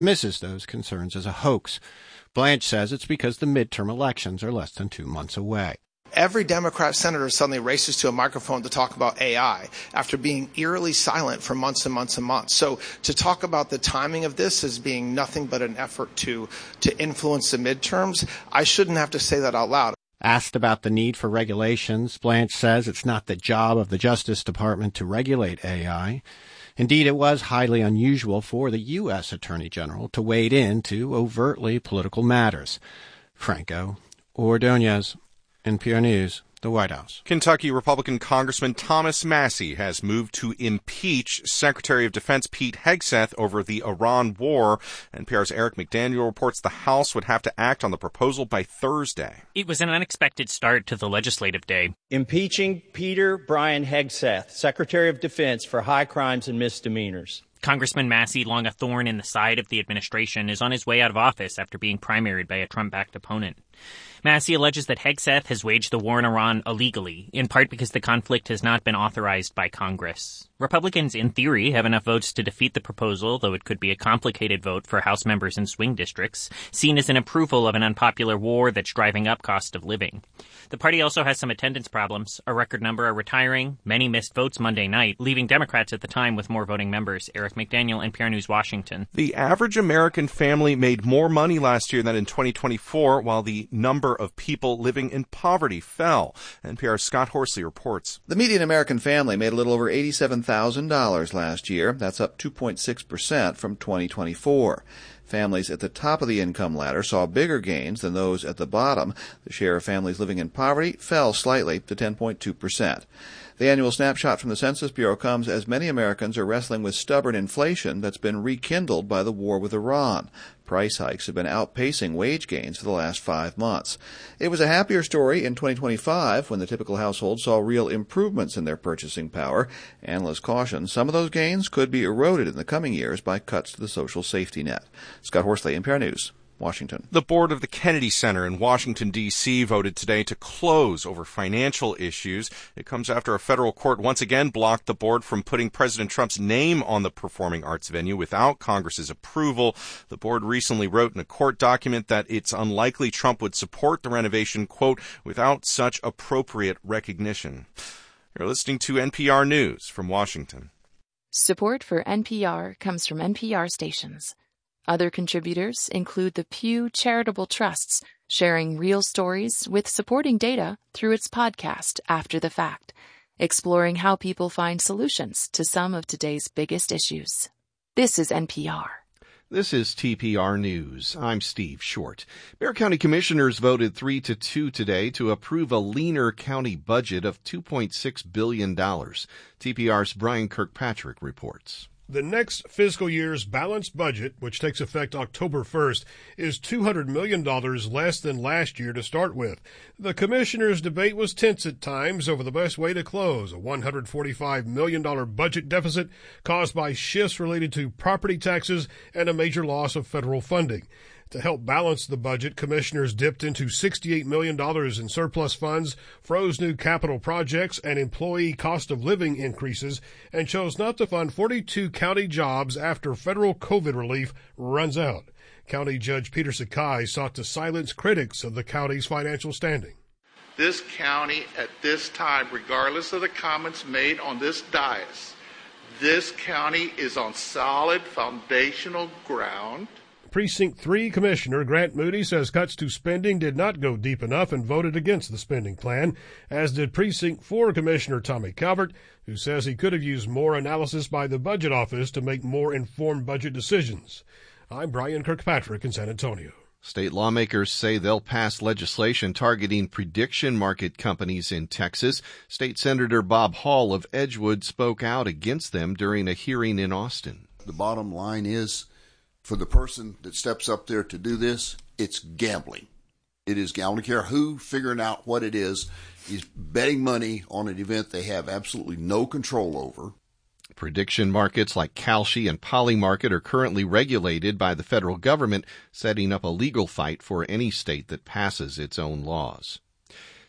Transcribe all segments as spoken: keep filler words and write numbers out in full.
misses those concerns as a hoax. Blanche says it's because the midterm elections are less than two months away. Every Democrat senator suddenly races to a microphone to talk about A I after being eerily silent for months and months and months. So to talk about the timing of this as being nothing but an effort to, to influence the midterms, I shouldn't have to say that out loud. Asked about the need for regulations, Blanche says it's not the job of the Justice Department to regulate A I. Indeed, it was highly unusual for the U S Attorney General to wade into overtly political matters. Franco Ordonez, N P R News, the White House. Kentucky Republican Congressman Thomas Massie has moved to impeach Secretary of Defense Pete Hegseth over the Iran war. N P R's Eric McDaniel reports the House would have to act on the proposal by Thursday. It was an unexpected start to the legislative day. Impeaching Peter Brian Hegseth, Secretary of Defense, for high crimes and misdemeanors. Congressman Massie, long a thorn in the side of the administration, is on his way out of office after being primaried by a Trump-backed opponent. Massie alleges that Hegseth has waged the war in Iran illegally, in part because the conflict has not been authorized by Congress. Republicans, in theory, have enough votes to defeat the proposal, though it could be a complicated vote for House members in swing districts, seen as an approval of an unpopular war that's driving up cost of living. The party also has some attendance problems. A record number are retiring. Many missed votes Monday night, leaving Democrats at the time with more voting members. Eric McDaniel, N P R News, Washington. The average American family made more money last year than in twenty twenty-four, while the number of people living in poverty fell. N P R's Scott Horsley reports. The median American family made a little over eighty-seven thousand dollars last year. That's up two point six percent from twenty twenty-four. Families at the top of the income ladder saw bigger gains than those at the bottom. The share of families living in poverty fell slightly to ten point two percent. The annual snapshot from the Census Bureau comes as many Americans are wrestling with stubborn inflation that's been rekindled by the war with Iran. Price hikes have been outpacing wage gains for the last five months. It was a happier story in twenty twenty-five when the typical household saw real improvements in their purchasing power. Analysts caution some of those gains could be eroded in the coming years by cuts to the social safety net. Scott Horsley, N P R News, Washington. The board of the Kennedy Center in Washington, D C voted today to close over financial issues. It comes after a federal court once again blocked the board from putting President Trump's name on the performing arts venue without Congress's approval. The board recently wrote in a court document that it's unlikely Trump would support the renovation, quote, without such appropriate recognition. You're listening to N P R News from Washington. Support for N P R comes from N P R stations. Other contributors include the Pew Charitable Trusts, sharing real stories with supporting data through its podcast, After the Fact, exploring how people find solutions to some of today's biggest issues. This is N P R. This is T P R News. I'm Steve Short. Bexar County Commissioners voted three to two today to approve a leaner county budget of two point six billion dollars. T P R's Brian Kirkpatrick reports. The next fiscal year's balanced budget, which takes effect October first, is two hundred million dollars less than last year to start with. The commissioners' debate was tense at times over the best way to close a one hundred forty-five million dollars budget deficit caused by shifts related to property taxes and a major loss of federal funding. To help balance the budget, commissioners dipped into sixty-eight million dollars in surplus funds, froze new capital projects and employee cost of living increases, and chose not to fund forty-two county jobs after federal COVID relief runs out. County Judge Peter Sakai sought to silence critics of the county's financial standing. This county at this time, regardless of the comments made on this dais, this county is on solid foundational ground. Precinct three Commissioner Grant Moody says cuts to spending did not go deep enough and voted against the spending plan, as did Precinct four Commissioner Tommy Calvert, who says he could have used more analysis by the Budget Office to make more informed budget decisions. I'm Brian Kirkpatrick in San Antonio. State lawmakers say they'll pass legislation targeting prediction market companies in Texas. State Senator Bob Hall of Edgewood spoke out against them during a hearing in Austin. The bottom line is, for the person that steps up there to do this, it's gambling. It is gambling. I don't care who figuring out what it is. He's betting money on an event they have absolutely no control over. Prediction markets like Kalshi and Polymarket are currently regulated by the federal government, setting up a legal fight for any state that passes its own laws.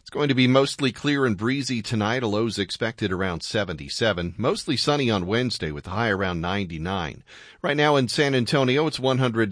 It's going to be mostly clear and breezy tonight. A low's expected around seventy-seven. Mostly sunny on Wednesday with a high around ninety-nine. Right now in San Antonio, it's one hundred